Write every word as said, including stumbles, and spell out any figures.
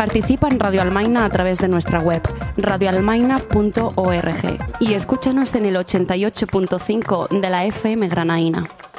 Participa en Radio Almaina a través de nuestra web radio almaina punto org y escúchanos en el ochenta y ocho punto cinco de la F M granaína.